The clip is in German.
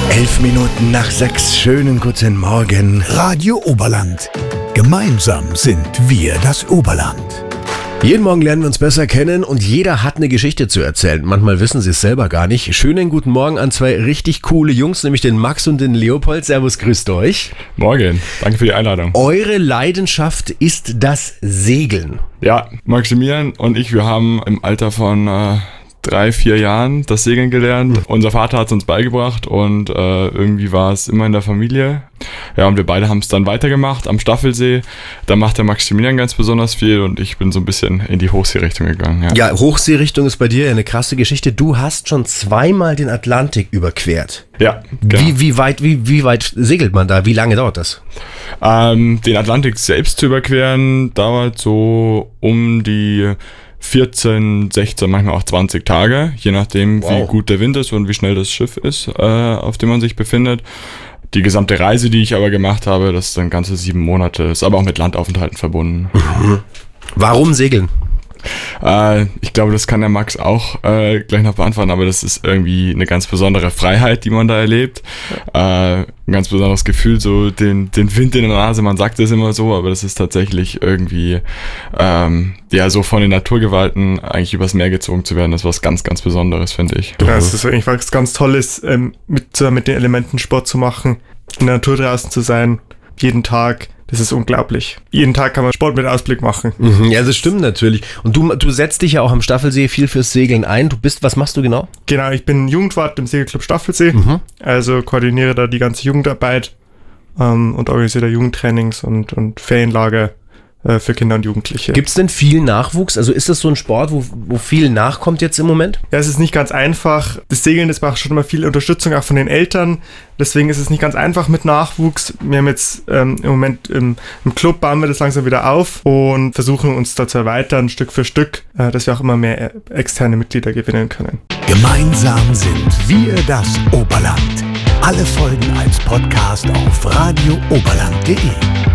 5:11. Schönen guten Morgen. Radio Oberland. Gemeinsam sind wir das Oberland. Jeden Morgen lernen wir uns besser kennen und jeder hat eine Geschichte zu erzählen. Manchmal wissen sie es selber gar nicht. Schönen guten Morgen an zwei richtig coole Jungs, nämlich den Max und den Leopold. Servus, grüßt euch. Morgen, danke für die Einladung. Eure Leidenschaft ist das Segeln. Ja, Maximilian und ich, wir haben im Alter von 3-4 Jahren das Segeln gelernt. Unser Vater hat es uns beigebracht und irgendwie war es immer in der Familie. Ja, und wir beide haben es dann weitergemacht am Staffelsee. Da macht der Maximilian ganz besonders viel und ich bin so ein bisschen in die Hochseerichtung gegangen. Ja, Hochseerichtung ist bei dir ja eine krasse Geschichte. Du hast schon zweimal den Atlantik überquert. Ja, genau. Wie weit segelt man da? Wie lange dauert das? Den Atlantik selbst zu überqueren dauert so um die 14, 16, manchmal auch 20 Tage, je nachdem, wie gut der Wind ist und wie schnell das Schiff ist, auf dem man sich befindet. Die gesamte Reise, die ich aber gemacht habe, das ist dann ganze 7 Monate, ist aber auch mit Landaufenthalten verbunden. Mhm. Warum segeln? Ich glaube, das kann der Max auch gleich noch beantworten, aber das ist irgendwie eine ganz besondere Freiheit, die man da erlebt. Ein ganz besonderes Gefühl, so den Wind in der Nase, man sagt das immer so, aber das ist tatsächlich irgendwie, so von den Naturgewalten eigentlich übers Meer gezogen zu werden, das ist was ganz, ganz Besonderes, finde ich. Ja, es ist eigentlich was ganz Tolles, mit den Elementen Sport zu machen, in der Natur draußen zu sein, jeden Tag. Das ist unglaublich. Jeden Tag kann man Sport mit Ausblick machen. Ja, das stimmt natürlich. Und du setzt dich ja auch am Staffelsee viel fürs Segeln ein. Was machst du genau? Genau, ich bin Jugendwart im Segelclub Staffelsee. Also koordiniere da die ganze Jugendarbeit und organisiere da Jugendtrainings und Ferienlager für Kinder und Jugendliche. Gibt es denn viel Nachwuchs? Also ist das so ein Sport, wo viel nachkommt jetzt im Moment? Ja, es ist nicht ganz einfach. Das Segeln, das braucht schon immer viel Unterstützung auch von den Eltern. Deswegen ist es nicht ganz einfach mit Nachwuchs. Wir haben jetzt im Moment im Club bauen wir das langsam wieder auf und versuchen uns da zu erweitern, Stück für Stück, dass wir auch immer mehr externe Mitglieder gewinnen können. Gemeinsam sind wir das Oberland. Alle Folgen als Podcast auf radiooberland.de.